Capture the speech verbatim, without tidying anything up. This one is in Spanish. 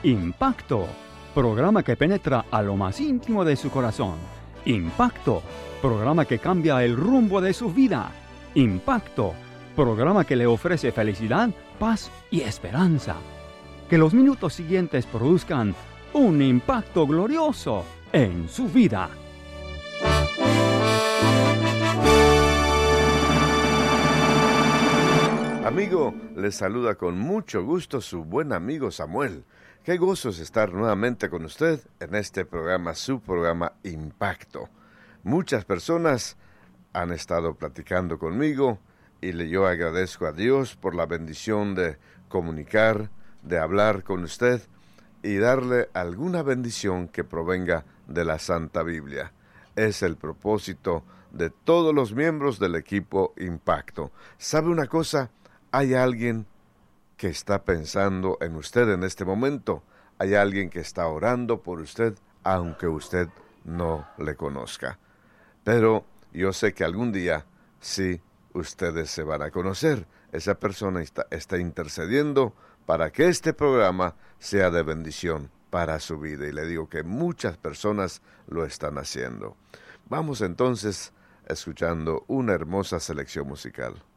Impacto, programa que penetra a lo más íntimo de su corazón. Impacto, programa que cambia el rumbo de su vida. Impacto, programa que le ofrece felicidad, paz y esperanza. Que los minutos siguientes produzcan un impacto glorioso en su vida. Amigo, les saluda con mucho gusto su buen amigo Samuel. Qué gozo es estar nuevamente con usted en este programa, su programa Impacto. Muchas personas han estado platicando conmigo y yo agradezco a Dios por la bendición de comunicar, de hablar con usted y darle alguna bendición que provenga de la Santa Biblia. Es el propósito de todos los miembros del equipo Impacto. ¿Sabe una cosa? Hay alguien que está pensando en usted en este momento. Hay alguien que está orando por usted, aunque usted no le conozca. Pero yo sé que algún día sí ustedes se van a conocer. Esa persona está, está intercediendo para que este programa sea de bendición para su vida. Y le digo que muchas personas lo están haciendo. Vamos entonces escuchando una hermosa selección musical.